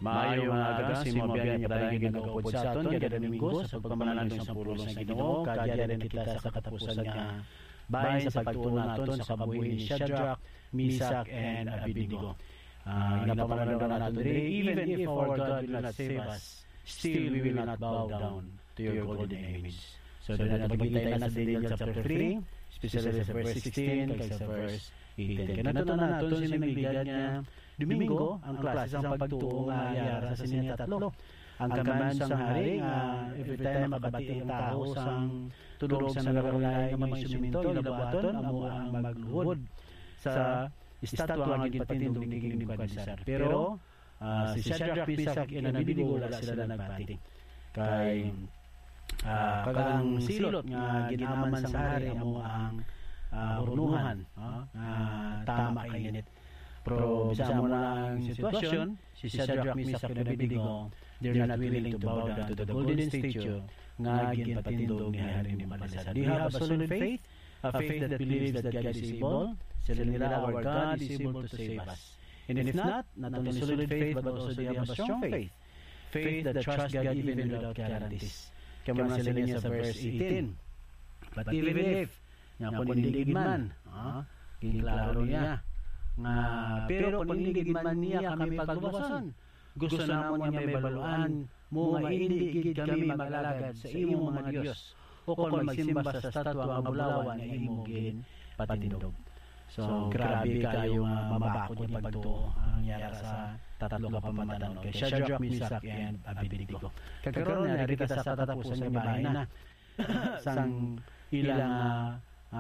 Maayo nga agasi mo biyahe padayong ginagaupod sa aton kada Domingo sa pagpamanalangin sa pulos nga Ginoo, kagya rin kita sa katapusan nga bahin sa pagtuon naton sa kabuhi ni Shadrach, Meshach, and Abednego. Ginapamanalangin naton diri, even if our God will not save us, still we will not bow down to your golden image. So doon natin pagkita na sa Daniel chapter 3, especially sa verse 16 kay sa verse 18. Kanatunan natin sa nagbigad niya Domingo, ang klase sang pagtuo nga yara sa sinya tatlo. Ang kaman sang hari nga every time makabati ang tao sang tulog sa nagarulay nga mga instrumento ilabuaton amo ang magluhod sa estatwa nga ginpatindog ni King Nebuchadnezzar. Pero si Shadrach, Meshach, and Abednego wala sila nagpati. Kay kagang silot nga ginaman sa hari amo ang hurunuhan, tama kay init. Pero bisa mo na ang sitwasyon, si Shadrach, Meshach, and Abednego, they're not willing to bow down to the golden statue nga ginpatindog ni Hari Nebuchadnezzar. Do you have a solid faith? A faith that believes that God is able? Sila nila, our God is able to save us. And if not only solid faith, but also they have a strong faith. Faith that trusts God even without guarantees. Kaya mo sila niya sa verse 18. But even if, nga panindigid man, ginklaro niya, nga pero panindigid man niya kami pagluwason. Gusto namon niya may baluan mo nga hindi kami magalagad sa imo mga Dios o kon magsimba sa statwa nga bulawan nga imo gin patindog. So grabe kayo nga mabakod ni pagtuo ang yara sa tatlo ka pamatanon kay Shadrach, Meshach, and Abednego. Kagkaroon na kita sa katapusan nga bahay na sang ilang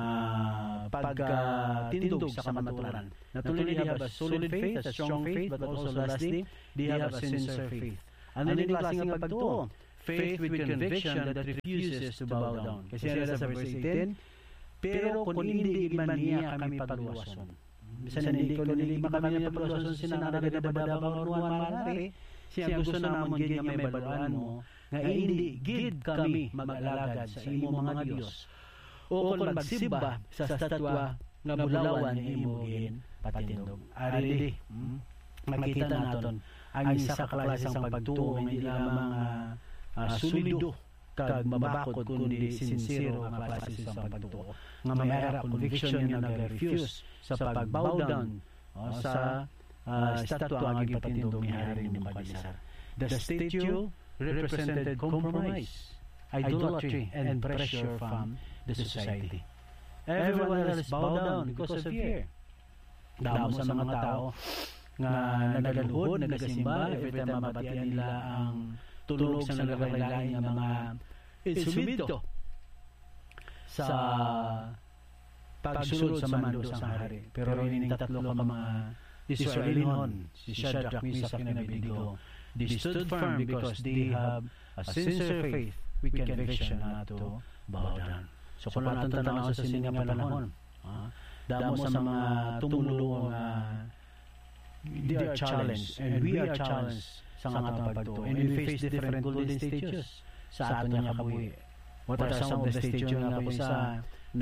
pagtindog sa kamaturan. Not only they have a solid faith, a strong faith, but also lastly, they have a sincere faith. Ano din klaseng pagtuo? Faith with conviction that refuses to bow down. Kasi sa verse 18, pero kung hindi man niya kami pagluwason. Bisan hindi ko nilima kami na pagluwason sinanagagabadabang ruwan manari, siya gusto namon gid nga may baluan mo, nga hindi gid kami mag-alagad sa imo mga Dios. O kung magsimba sa statwa nga bulawan ni imo gin patindog. Ari makita naton ang isa ka klaseng pagtuo hindi lamang solido kag mabakod kundi sincero nga klase sang pagtuo nga mayara conviction nga nag-refuse sa pagbow down sa statwa nga gipatindog ni Hari Nebuchadnezzar. The statue represented compromise, idolatry, and pressure from the society. Everyone else bow down because of fear. Damo sa mga tao nga nagaluhod, nagasimba, every time mabatian nila ang tulog sa nagkakailain ng mga instrumento sa pagsulod sa mando sa hari. Pero ining tatlo ka mga Israelinon, si Shadrach, Meshach, and Abednego, they stood firm because they have a sincere faith with conviction not to bow down. So kung natin tanaw sa sining panahon, damo sa mga tumulong they are challenged and we are challenged sa atong pagtuo, and we face different golden stages sa aton nga kabuhi. What are some of the stages nga po sa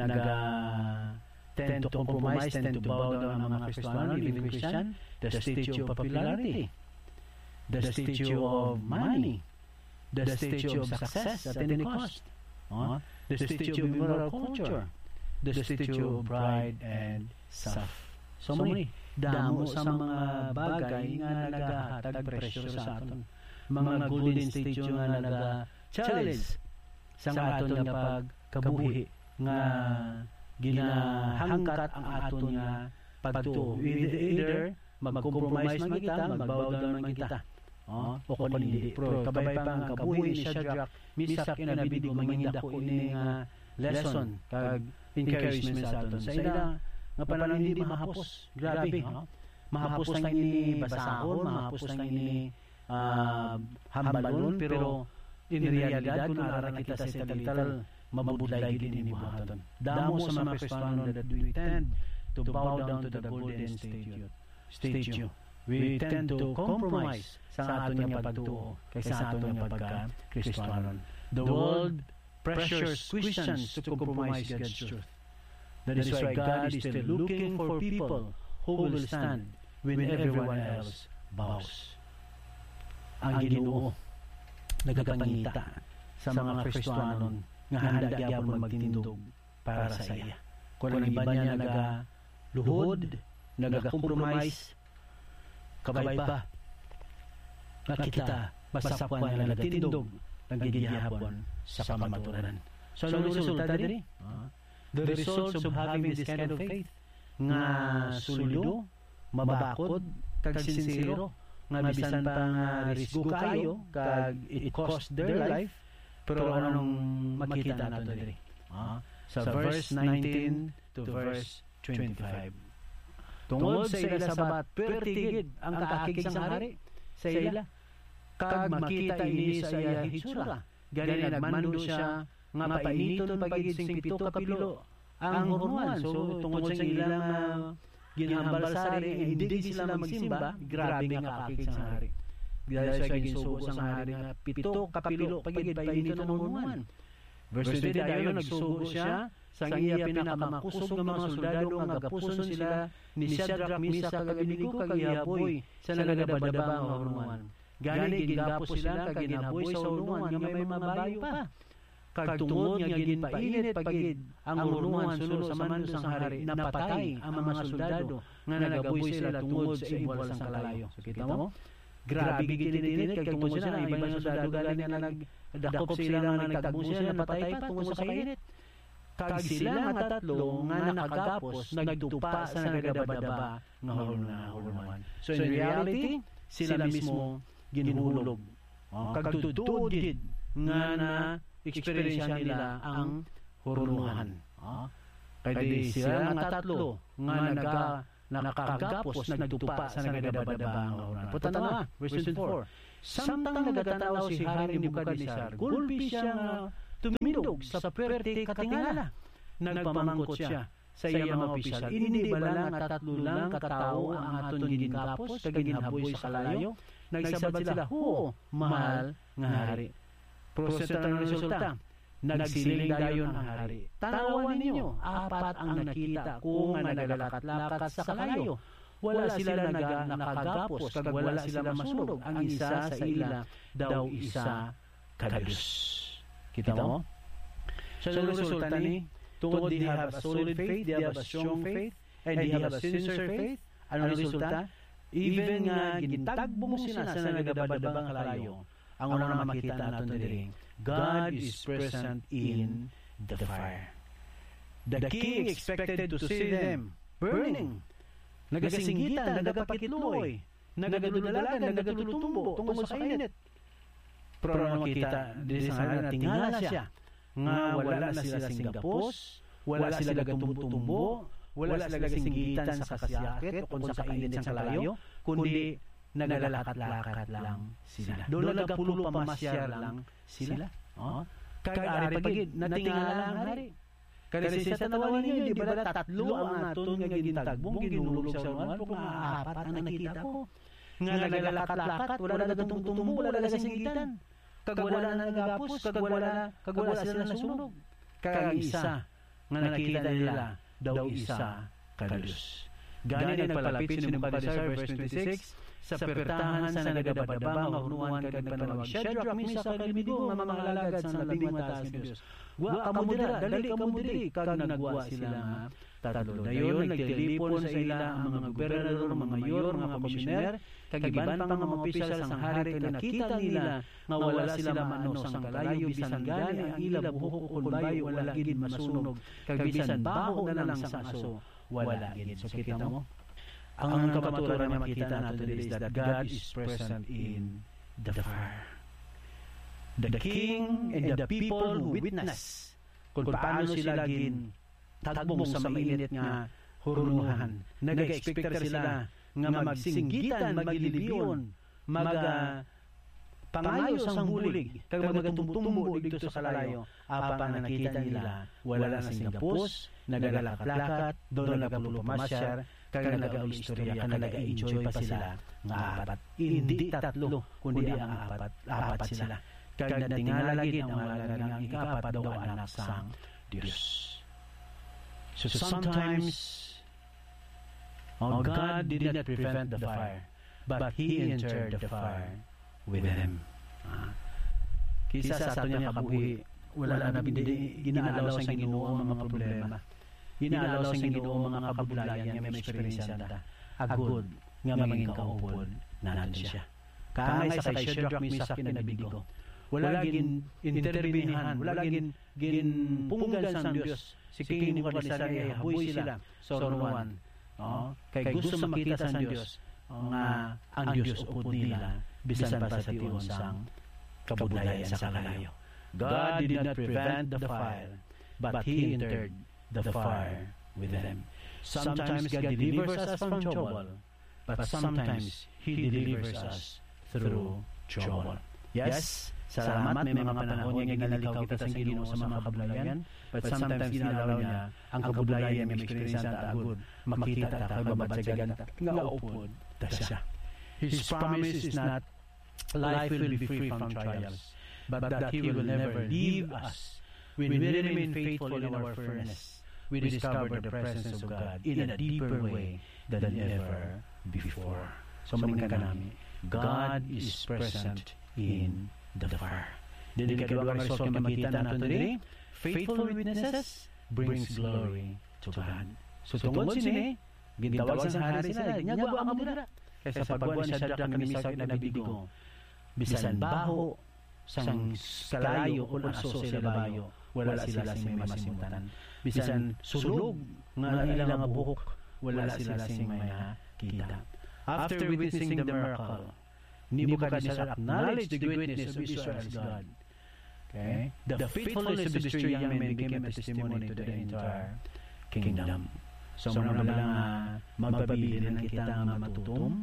tend to compromise, tend to bow down ang mga Kristiyano, living Christian? The statue of popularity, the statue of money, the statue of success at any cost, the statue of moral culture, the statue of pride and self. So many damo sa mga bagay nga nagahatag pressure sa aton. Mga golden statue nga naga-challenge sa aton nga pagkabuhi nga ginahangkat ang aton nga pagtuo. Either mag-compromise man kita, mag-bow down man kita. O kung hindi. Pero kabay pa ang kabuhi ni Shadrach, Meshach, and Abednego manginda ko ini nga lesson kag encouragement sa aton. Sa ila nga palang hindi mahapos. Grabe, mahapos na ini basahon, mahapos na ini hambalon, pero in realidad kung nara kita sa talital, mabudlay gid ini buhaton. Damo sa mga Kristiyano that we tend to bow down to the golden statue. We tend to compromise sa aton nga pagtuo kaysa aton nga pagka-Kristiyano. The world pressures Christians to compromise God's truth. That is why God is still looking for people who will stand when everyone else bows. ang Ginoo nagapangita sa mga Kristiyanon nga handa gyapon magtindog para sa iya. Kung ang iba niya nagaluhod, nagakompromise, kabay pa na kita masapuan nga nagtindog nagigihapon sa kamaturan. So ano resulta diri? The results of having this kind of faith nga solido, mabakod, kag sincero, nga bisan pa nga risgo kayo, kag it cost their life, pero anong makita nato diri? Sa verse 19 to verse 25. Tungod sa ila sabat, pertigid ang kaakig sang hari sa ila, kag makita ini sa iya hitsura. Gani nagmando siya nga painiton pagid sing 7 kapitulo ang hornuan. So tungod sa ilang ginhambal sa hari, hindi sila magsimba, grabe nga kaakig sang hari. Dahil sa ginsugo sang hari nga 7 kapitulo pagid painiton ang hornuan. Verse 20, dayon nagsugo siya sang iya pinakamakusog nga mga soldado nga gapuson sila ni Shadrach, Meshach kag Abednego kag gihaboy sa nagadabadaba nga hornuan. Gani gingapos sila kag ginaboy sa hornuan nga may mabayo pa. Kag tungod nga ginpainit pagid ang hornuan sulod sa mando sang hari, napatay ang mga soldado nga nagaboy sila tungod sa ibwal sang kalayo. So kita mo? Grabe gininit kag tungod sila iba nga soldado gani nga nagdakop sila nga nagtagbo sila napatay pa tungod sa kainit. Kag sila nga tatlo nga nakagapos nagtupa sa nagadabadaba nga hornuan. So in reality, sila mismo ginhulog. Kag tutuod gid nga na experience nila ang hornuhan. Kaya sila nga tatlo nga nakagapos nagtupa sa nagadabadaba ang hornuan. Punta na, verse 24. Samtang nagatanaw si Hari Nebukadnezar, gulpi siya nga tumindog sa pwerte katingala. Nagpamangkot siya sa iya mga opisyal. Hindi ba lang at tatlo lang katao ang aton ginapos kag ginhaboy sa kalayo? Nagsabat sila, "Huo, mahal nga hari." Proseso ng resulta, nagsiling dayon ang hari. Tanawan ninyo, 4 ang nakita ko nga nagalakat-lakat sa kalayo. Wala sila nakagapos kag wala sila masunog. Ang isa sa ila daw isa kalayos. Kita mo? So ang resulta ni, tungod they have a solid faith, they have a strong faith, and they have a sincere faith. Ano resulta? Even nga gintagbo mo sila sa nagadabadabang kalayo, ang una na makita natin diri, God is present in the fire. The king expected to see them burning, nagasinggitan, nagapakitloy, nagadulalagan, nagatulutumbo tungkol sa kainit. Pero ang makita diri sa nga tingala siya nga wala na sila singgapos, wala sila gatumbo-tumbo, wala sila singgitan sa kasyakit o kung sa kainit sa kalayo, kundi nagalakat-lakat lang sila. Doon nagapulo pamasyar lang sila. Kag-ari pagid, natingala lang hari. Kasi sa tanawan ninyo, di ba tatlo ang aton nga gintagbong, ginulog sa unuan, kung 4 ang nakita ko. Nga nagalakat-lakat, wala nagatumbo, wala nagasinggitan. Kag wala na nagapos, kag wala sila nasunog. Kag isa nga nakita nila, daw isa kalayos. Gani nagpalapit si Nebukadnezar, verse 26, sa pertahan sa nagadabadaba nga hornuan kag nagpanawag, Shadrach, Meshach kag Abednego nga mga alagad sa labing mataas nga Dios. Wa kamo dira, dali kamo diri, kag nagwa sila nga tatlo. Dayon nagtelipon sa ila ang mga gobernador, mga mayor, mga komisyoner, kag iban pang mga opisyal sang hari kay nakita nila nga wala sila maano sang kalayo bisan gani ang ila buhok kun bayo wala gid masunog, kag bisan baho na lang sang aso wala gid. So kita mo, ang kapaturan nga makita nato is that God is present in the fire. The king and the people who witness kung paano sila gin tagbong sa mainit nga hornuhan. Nag-expect sila nga magsinggitan, magilibiyon, pangayo sang bulig, kag magatumtumbo dito sa kalayo. Apang nakita nila, wala na singgapos, nagalakat-lakat, doon nagapulo pamasyar, kag nagaistorya, kag nag-enjoy pa sila nga 4. Hindi 3, kundi ang 4 sila. Kag natingala gid ang mga ika-4 daw anak sang Dios. So sometimes, God did not prevent the fire, but He entered the fire with them. Kisa sa ato niya kabuhi, wala na ginaalaw sa Ginoo ang mga problema. Ginaalaw sa Ginoo ang mga kabudlayan nga may experience ta. Agud nga mangin kaupod natin siya. Kaangay sa kay Shadrach, Meshach, and Abednego. Wala gin interbinihan, wala gin punggan sang Dios. Si King Nebukadnezar haboy sila sa unuan. Kay gusto makita sa Dios nga ang Dios upod nila bisan pa sa tiyon sang kabudlayan sa kalayo. God did not prevent the fire, but He entered the fire with them. Sometimes God delivers us from trouble, but sometimes He delivers us through trouble. Yes, salamat, may mga panahon nga ginalikaw kita sa Ginoo sa mga kabudlayan, but sometimes ginalaw niya ang kabudlayan nga experience ta agud makita ta kay babatsagan ta nga upod ta siya. His promise is not life will be free from trials, but that He will never leave us. When we remain faithful in our furnace, we discover the presence of God in a deeper way than ever before. So maningan kami, God is present in the fire. Dili kadua nga result nga makita nato diri, faithful witnesses brings glory to God. So tungod sini, gintawag sa hari sila, nyagawa amo dira. Kaysa pagbuan ni Shadrach, Meshach, and Abednego, bisan baho sang kalayo o aso sila bayo, wala sila sing may masimutan. Bisan sulog nga ilang buhok, wala sila sing may kita. After witnessing the miracle, Nebukadnezar acknowledged the greatness of Israel's God. Okay? The faithfulness of this three young men became a testimony to the entire kingdom. So muna ba lang magpabilin ng kita nga matutom,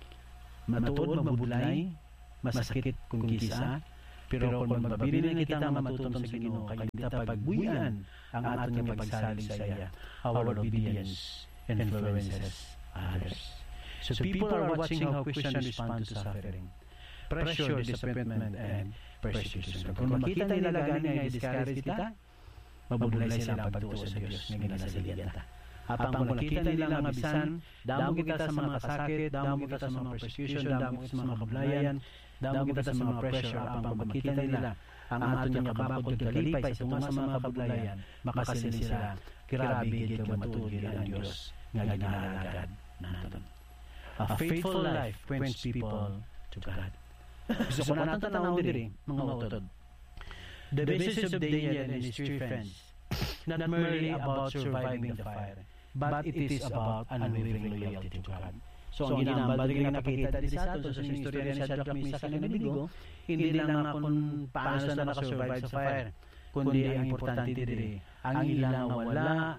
matuod, mabulay, masakit kung kisa, pero kung magpabilin ng kita nga matutom sa Ginoo, kay kita pagbuyan ang aton nga pagsalig sa iya, our obedience influences others. So people are watching how Christians respond to suffering, pressure, disappointment, and persecution. Kung makita nila gani nga i-discourage kita, mabudlay sila pagtuo sa Dios nga ginasaligan ta. Apang kung nakita nila nga bisan, damo kita sa mga kasakit, damo kita sa mga persecution, damo kita sa mga kabulayan, damo kita sa mga pressure, apang makita nila ang aton nga kabakod kalipay sa tunga sa mga kabulayan, makasilin sila, grabe gid ka matuod ang Dios nga ginalagad naton. A faithful life points people to God. Gusto ko natin tanawin diri, mga utod. The message of Daniel and his three friends, not merely about surviving the fire, but it is about unwavering loyalty to God. So ang ginambal rin nakakita dito sa ato sa istorya ni Shadrach, Meshach, and Abednego, hindi lang nga kung paano sila nakasurvive sa fire, kundi ang importante diri, ang ilang wala,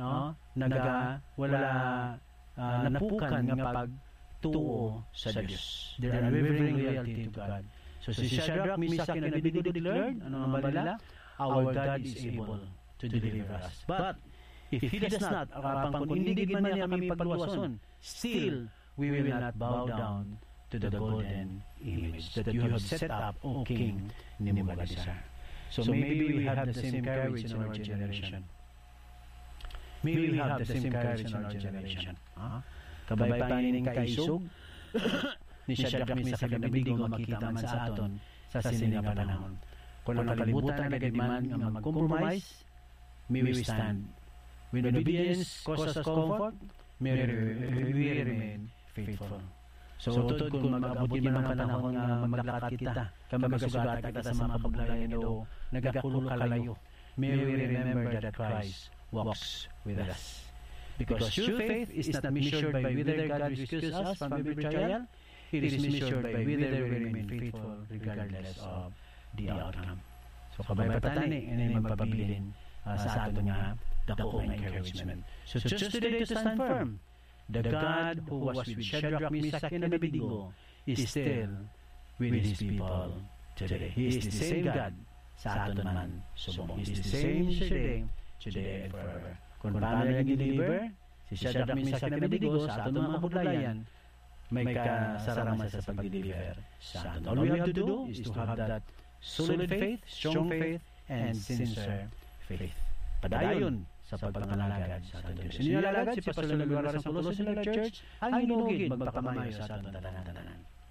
napukan nga pagtuo sa Diyos. Their unwavering loyalty to God. So si Shadrach, Meshach, and Abednego declared, ano nga ba nila? Our God is able to deliver us. But if He does not, kung hindi man niya kami pagluwason, still we will not bow down to the golden image that you have set up, O King Nebukadnezar. So maybe we have the same courage in our generation. Maybe we have the same courage in our generation. Kabaybayan ning kaisog ni Shadrach, Meshach, and Abednego makita man sa aton sa sini nga panahon. Kung ang kalibutan nagadiman nga mag-compromise, may we stand. When obedience causes us comfort, may we remain faithful. So utod kung mag-abot man ang panahon nga maglakat kita, magasugat kita sa mga kabulayan o nagakulo kalayo, may we remember that Christ walks with us. Because true faith is not measured by whether God rescues us from every trial, it is measured by whether we remain faithful regardless of the outcome. So kabaybatani, ini magpabilin sa ato nga dako nga encouragement. So just today to stand firm, the God who was with Shadrach, Meshach, and Abednego is still with His people today. He is the same God sa aton man subong. He is the same yesterday, today, and forever. Kung paano niya deliver si Shadrach, Meshach, and Abednego sa aton mga kabudlayan, may kasaraman sa pag-deliver sa aton. All we have to do is to have that solid faith, strong faith, and sincere faith. Padayon sa pagpangalagad sa aton Diyos. Inilalagad si Pastor Laguara sa Pulos Church, ang inugid magpakamayo sa aton tanan-tanan.